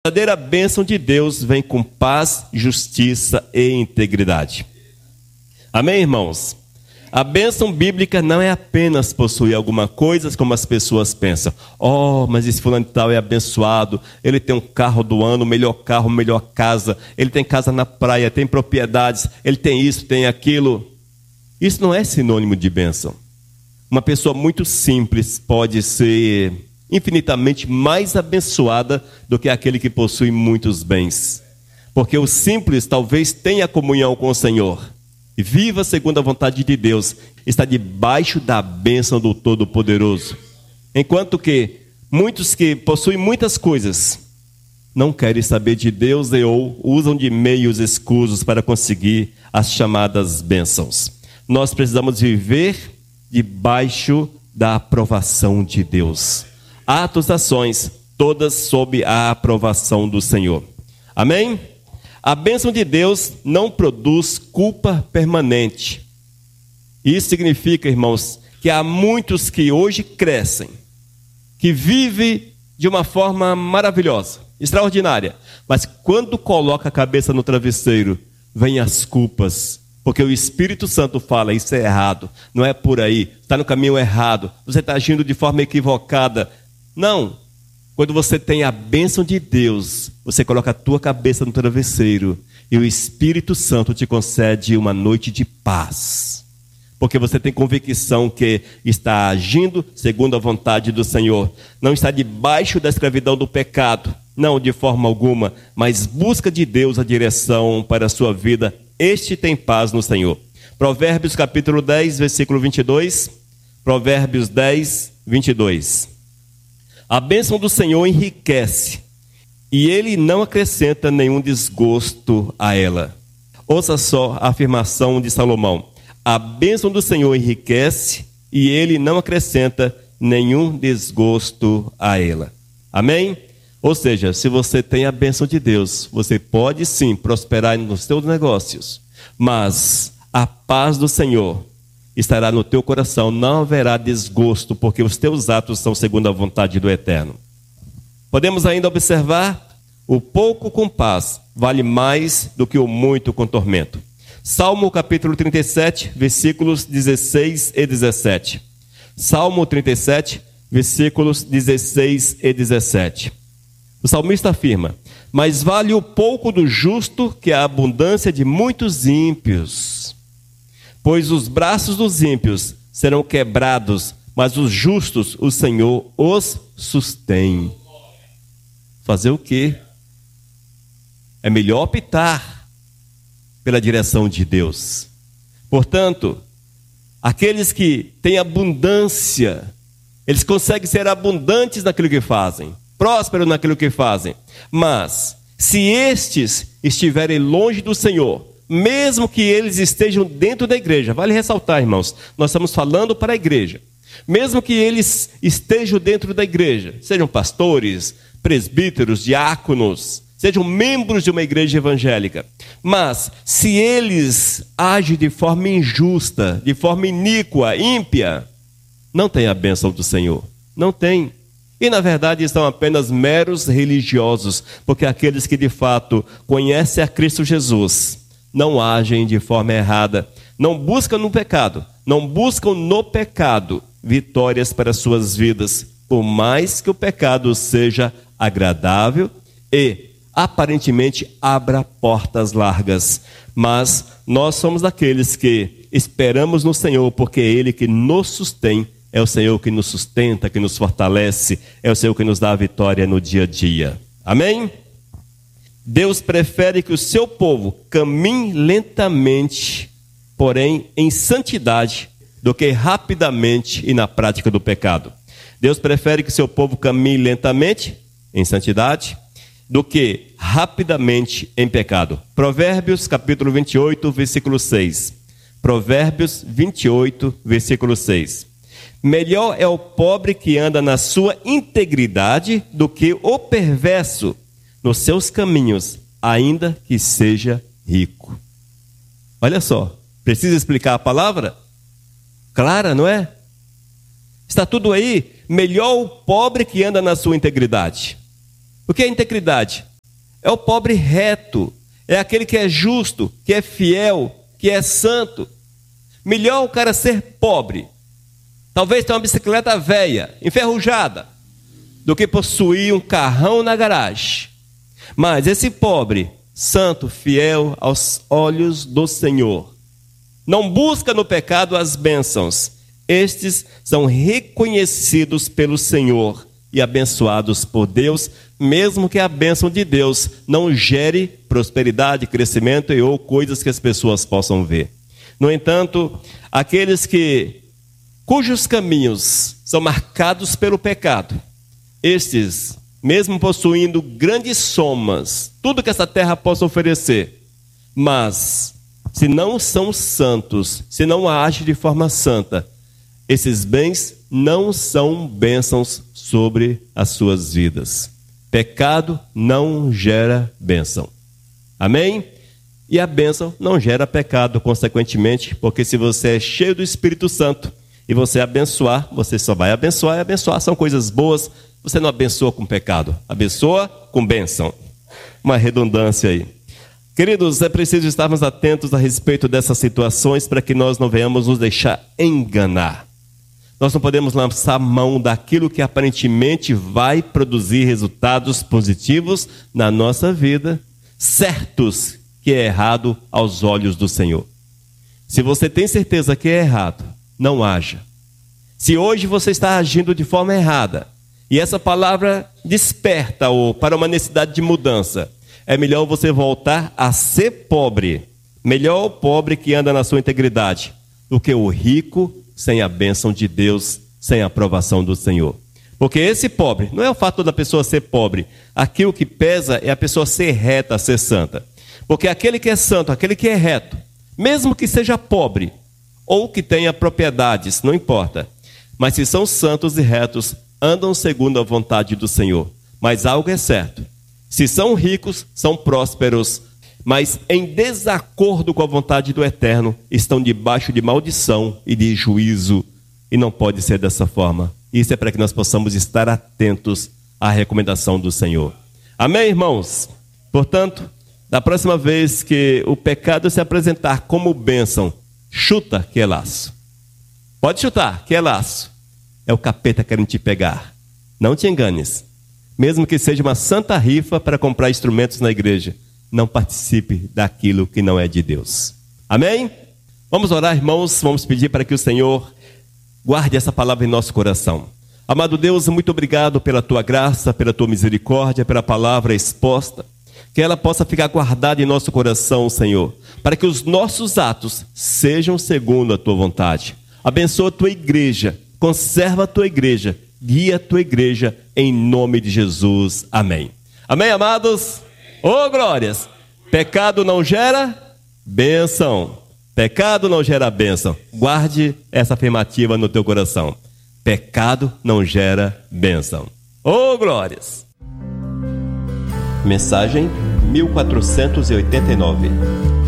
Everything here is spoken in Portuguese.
A verdadeira bênção de Deus vem com paz, justiça e integridade. Amém, irmãos? A bênção bíblica não é apenas possuir alguma coisa como as pessoas pensam. Oh, mas esse fulano de tal é abençoado, ele tem um carro do ano, melhor carro, melhor casa, ele tem casa na praia, tem propriedades, ele tem isso, tem aquilo. Isso não é sinônimo de bênção. Uma pessoa muito simples pode ser infinitamente mais abençoada do que aquele que possui muitos bens. Porque o simples talvez tenha comunhão com o Senhor e viva segundo a vontade de Deus, está debaixo da bênção do Todo-Poderoso. Enquanto que muitos que possuem muitas coisas não querem saber de Deus ou usam de meios escusos para conseguir as chamadas bênçãos. Nós precisamos viver debaixo da aprovação de Deus. Atos, ações, todas sob a aprovação do Senhor. Amém? A bênção de Deus não produz culpa permanente. Isso significa, irmãos, que há muitos que hoje crescem, que vivem de uma forma maravilhosa, extraordinária, mas quando coloca a cabeça no travesseiro, vêm as culpas, porque o Espírito Santo fala, isso é errado, não é por aí, está no caminho errado, você está agindo de forma equivocada. Não, quando você tem a bênção de Deus, você coloca a tua cabeça no travesseiro e o Espírito Santo te concede uma noite de paz. Porque você tem convicção que está agindo segundo a vontade do Senhor. Não está debaixo da escravidão do pecado, não de forma alguma, mas busca de Deus a direção para a sua vida. Este tem paz no Senhor. Provérbios capítulo 10, versículo 22. Provérbios 10, 22. A bênção do Senhor enriquece, e Ele não acrescenta nenhum desgosto a ela. Ouça só a afirmação de Salomão. A bênção do Senhor enriquece, e Ele não acrescenta nenhum desgosto a ela. Amém? Ou seja, se você tem a bênção de Deus, você pode sim prosperar nos seus negócios, mas a paz do Senhor estará no teu coração, não haverá desgosto, porque os teus atos são segundo a vontade do Eterno. Podemos ainda observar, o pouco com paz vale mais do que o muito com tormento. Salmo capítulo 37, versículos 16 e 17. Salmo 37, versículos 16 e 17. O salmista afirma, mas vale o pouco do justo que a abundância de muitos ímpios. Pois os braços dos ímpios serão quebrados, mas os justos, o Senhor os sustém. Fazer o quê? É melhor optar pela direção de Deus. Portanto, aqueles que têm abundância, eles conseguem ser abundantes naquilo que fazem, prósperos naquilo que fazem. Mas, se estes estiverem longe do Senhor, mesmo que eles estejam dentro da igreja, vale ressaltar, irmãos, nós estamos falando para a igreja. Mesmo que eles estejam dentro da igreja, sejam pastores, presbíteros, diáconos, sejam membros de uma igreja evangélica, mas se eles agem de forma injusta, de forma iníqua, ímpia, não tem a bênção do Senhor, não tem. E na verdade são apenas meros religiosos, porque aqueles que de fato conhecem a Cristo Jesus, não agem de forma errada, não buscam no pecado, não buscam no pecado vitórias para suas vidas, por mais que o pecado seja agradável e aparentemente abra portas largas. Mas nós somos daqueles que esperamos no Senhor, porque é Ele que nos sustém, é o Senhor que nos sustenta, que nos fortalece, é o Senhor que nos dá a vitória no dia a dia. Amém? Deus prefere que o seu povo caminhe lentamente, porém em santidade, do que rapidamente e na prática do pecado. Deus prefere que o seu povo caminhe lentamente, em santidade, do que rapidamente em pecado. Provérbios capítulo 28, versículo 6. Provérbios 28, versículo 6. Melhor é o pobre que anda na sua integridade do que o perverso nos seus caminhos, ainda que seja rico. Olha só, precisa explicar a palavra? Clara, não é? Está tudo aí. Melhor o pobre que anda na sua integridade. O que é integridade? é o pobre reto, é aquele que é justo, que é fiel, que é santo. Melhor o cara ser pobre, talvez ter uma bicicleta velha, enferrujada, do que possuir um carrão na garagem. Mas esse pobre, santo, fiel aos olhos do Senhor, não busca no pecado as bênçãos. Estes são reconhecidos pelo Senhor e abençoados por Deus, mesmo que a bênção de Deus não gere prosperidade, crescimento e ou coisas que as pessoas possam ver. No entanto, aqueles cujos caminhos são marcados pelo pecado, estes, mesmo possuindo grandes somas, tudo que essa terra possa oferecer, mas se não são santos, se não agem de forma santa, esses bens não são bênçãos sobre as suas vidas. Pecado não gera bênção. Amém? E a bênção não gera pecado, consequentemente, porque se você é cheio do Espírito Santo e você abençoar, você só vai abençoar, e abençoar são coisas boas. Você não abençoa com pecado, abençoa com bênção. Uma redundância aí. Queridos, é preciso estarmos atentos a respeito dessas situações para que nós não venhamos nos deixar enganar. Nós não podemos lançar mão daquilo que aparentemente vai produzir resultados positivos na nossa vida, certos que é errado aos olhos do Senhor. Se você tem certeza que é errado, não haja. Se hoje você está agindo de forma errada, e essa palavra desperta-o para uma necessidade de mudança, é melhor você voltar a ser pobre. Melhor o pobre que anda na sua integridade do que o rico sem a bênção de Deus, sem a aprovação do Senhor. Porque esse pobre, não é o fato da pessoa ser pobre, aquilo que pesa é a pessoa ser reta, ser santa. Porque aquele que é santo, aquele que é reto, mesmo que seja pobre, ou que tenha propriedades, não importa, mas se são santos e retos, andam segundo a vontade do Senhor. Mas algo é certo, se são ricos, são prósperos, mas em desacordo com a vontade do Eterno, estão debaixo de maldição e de juízo, e não pode ser dessa forma. Isso é para que nós possamos estar atentos à recomendação do Senhor. Amém, irmãos? Portanto, da próxima vez que o pecado se apresentar como bênção, chuta que é laço. Pode chutar que é laço. É o capeta querendo te pegar. Não te enganes. Mesmo que seja uma santa rifa para comprar instrumentos na igreja, não participe daquilo que não é de Deus. Amém? Vamos orar, irmãos. Vamos pedir para que o Senhor guarde essa palavra em nosso coração. Amado Deus, muito obrigado pela tua graça, pela tua misericórdia, pela palavra exposta. Que ela possa ficar guardada em nosso coração, Senhor, para que os nossos atos sejam segundo a tua vontade. Abençoa a tua igreja, conserva a tua igreja, guia a tua igreja, em nome de Jesus. Amém. Amém, amados? Ô, glórias! Pecado não gera bênção. Pecado não gera bênção. Guarde essa afirmativa no teu coração. Pecado não gera bênção. Ô, glórias! Mensagem 1489.